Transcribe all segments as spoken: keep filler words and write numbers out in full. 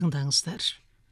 Тыңдаңыздар.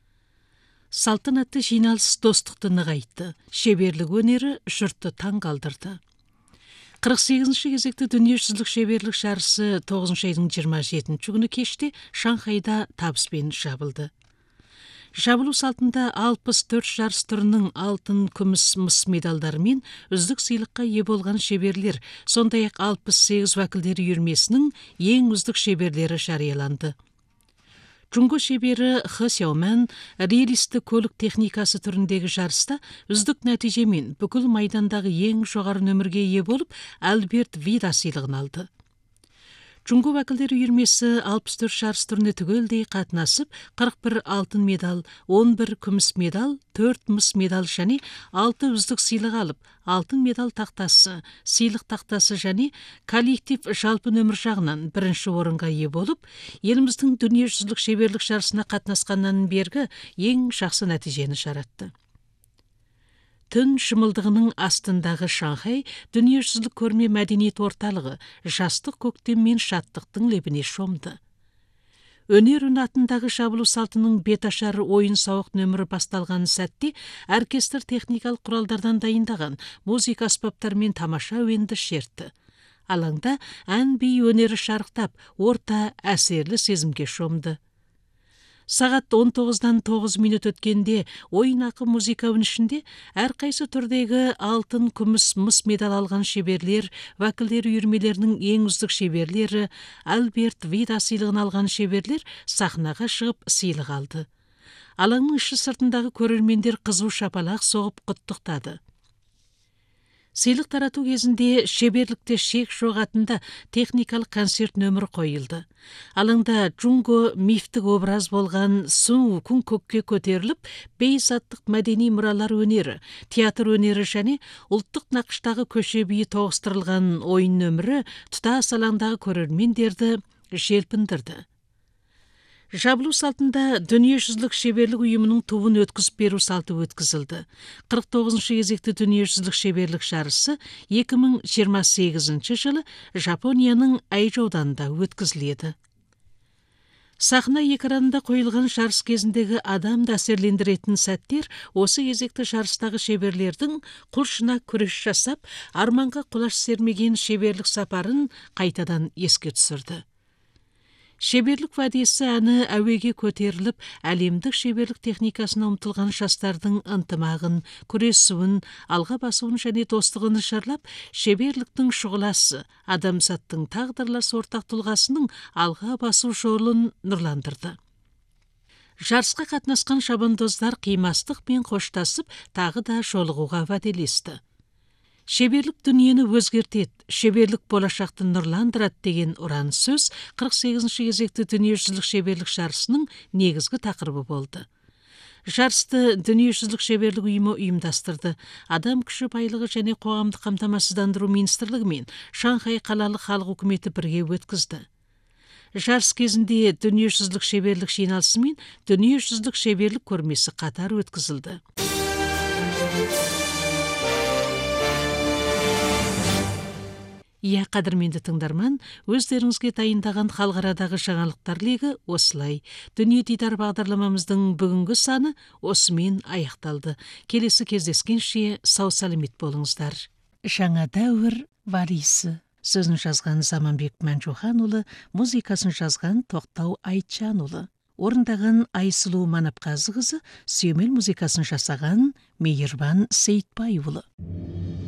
Салтанатты жиналыс достықты нығайтты, шеберлік өнері жұртты таң қалдырды. қырық сегізінші кезекті дүниежүзілік шеберлік жарысы тоғызыншы айдың жиырма жетінші күні кеште Шанхайда табыспен жабылды. Жабылу салтында алпыс төрт жарыс түрінің алтын, күміс, мыс медалдарымен үздік сыйлыққа ие болған шеберлер, сондай-ақ алпыс сегіз уәкілдер үйірмесінің ең үздік шеберлері жарияланды. Джунго шебері Хэ Сяомэн реалисті көлік техникасы түріндегі жарыста үздік нәтижемен бүкіл майдандағы ең жоғары нөмірге ие болып, Альберт Вида сыйлығын алды. Джунго уәкілдер үйірмесі алпыс төрт жарыс түріне түгелдей қатынасып, қырық бір алтын медал, он бір күміс медал, төрт мыс медал және алты үздік сыйлық алып, алтын медал тақтасы, сыйлық тақтасы және коллектив жалпы нөмір жағынан бірінші орынға ие болып, еліміздің дүниежүзілік шеберлік жарысына қатынасқаннан бергі ең жақсы нәтижені жаратты. Түн шымылдығының астындағы Шанхай дүниежүзілік көрме мәдениет орталығы жастық көктем мен шаттықтың лебіне шомды. Өнер үн атындағы жабылу салтының беташар ойын сауық нөмірі басталған сәтте оркестр техникалық құралдардан дайындаған музыка аспаптарымен тамаша әуенді шертті. Алаңда ән би өнері шарықтап, орта әсерлі сезімге шомды. Сағат он тоғыздан тоғыз минут өткенде ойнақы музыка үнішінде әрқайсы түрдегі алтын, күміс, мыс медал алған шеберлер, уәкілдер үйірмелерінің ең үздік шеберлері, Альберт Вида сыйлығын алған шеберлер сахнаға шығып сыйлық алды. Алаңның іші сыртындағы көрермендер қызу шапалақ соғып құттықтады. Сыйлық тарату кезінде шеберлікте шек жоқ атында техникалық концерт нөмірі қойылды. Алаңда Джунго мифтік образ болған Сун Вукун көкке көтеріліп, бейсаттық мәдени мұралар өнері, театр өнері және ұлттық нақыштағы көше биі тоғыстырылған ойын нөмірі тұтас алаңдағы көрермендерді желпіндірді. Жабылу салтында дүниежүзілік шеберлік ұйымының туын өткізіп беру салты өткізілді. қырық тоғызыншы кезекті дүниежүзілік шеберлік жарысы екі мың жиырма сегізінші жылы Жапонияның Айчжоу ауданында өткізіледі. Сахна экранында қойылған жарыс кезіндегі адамды әсерлендіретін сәттер осы кезекті жарыстағы шеберлердің құлшына күрес жасап, арманға құлаш сермеген шеберлік сапарын қайтадан еске түсірді. Шеберлік вәдесі әні әуеге көтеріліп, әлемдік шеберлік техникасына ұмтылған жастардың ынтымағын, күресуін, алға басуын және достығын жырлап, шеберліктің шұғыласы, адамзаттың тағдырлас ортақ тұлғасының алға басу жолын нұрландырды. Жарысқа қатынасқан шабандоздар қимастықпен қоштасып, тағы да жолығуға уәделесті. Шеберлік дүниені өзгертеді, шеберлік болашақты нұрландырады деген ұран сөз қырық сегізінші кезекті дүниежүзілік шеберлік жарысының негізгі тақырыбы болды. Жарысты дүниежүзілік шеберлік ұйымы ұйымдастырды. Адам күші байлығы және қоғамдық қамтамасыздандыру министрлігі мен Шанхай қалалық халық үкіметі бірге өткізді. Жарыс кезінде дүниежүзілік шеберлік жиналысы мен дүниежүзілік шеберлік көрмесі қатар өткізілді. Иә, қадірменді тыңдарман, өздеріңізге дайындаған халықарадағы жаңалықтар легі осылай. Дүние дидар бағдарламамыздың бүгінгі саны осымен аяқталды. Келесі кездескенше сау сәлемет болыңыздар. Жаңа дәуір валисі. Сөзін жазған Заманбек Мәнжуханұлы, музыкасын жазған Тоқтау Айтжанұлы. Орындаған Айсұлу Манапқазықызы, сүйемел музыкасын жасаған Мейірбан Сейітбайұлы.